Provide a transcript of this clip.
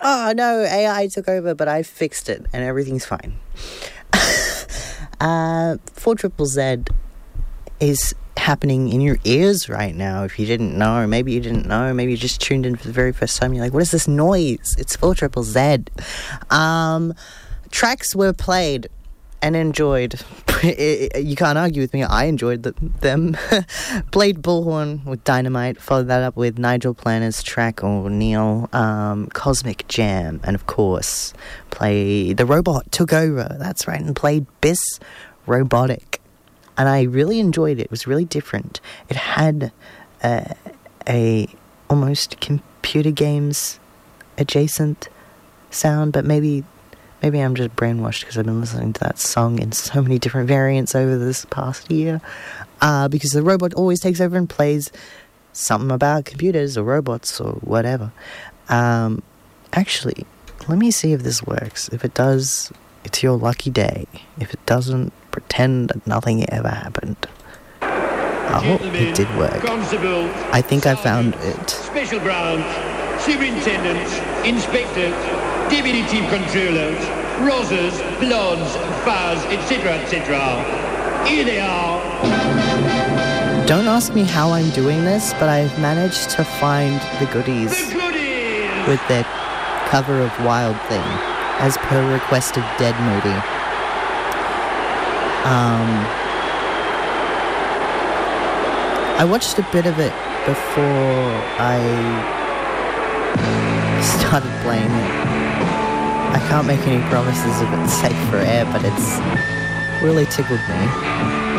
oh no, AI took over, but I fixed it and everything's fine. 4ZZZ is happening in your ears right now. If you didn't know, maybe you didn't know, maybe you just tuned in for the very first time. You're like, what is this noise? It's 4ZZZ. Tracks were played and enjoyed. You can't argue with me. I enjoyed them. Played Bullhorn with Dynamite. Followed that up with Nigel Planer's track O'Neill, Cosmic Jam, and of course, The Robot Took Over. That's right, and played Biss Robotic. And I really enjoyed it. It was really different. It had a almost computer games adjacent sound, but maybe I'm just brainwashed because I've been listening to that song in so many different variants over this past year. Because the robot always takes over and plays something about computers or robots or whatever. Actually, let me see if this works. If it does, it's your lucky day. If it doesn't, pretend that nothing ever happened. Oh, it did work. Constable, I think I found it. Special branch, superintendents, inspectors, deputy chief controllers, roses, bloods, fires, etc., etc. Here they are. Don't ask me how I'm doing this, but I've managed to find the goodies with their cover of Wild Thing, as per request of Dead Moody. I watched a bit of it before I started playing it. I can't make any promises if it's safe for air, but it's really tickled me.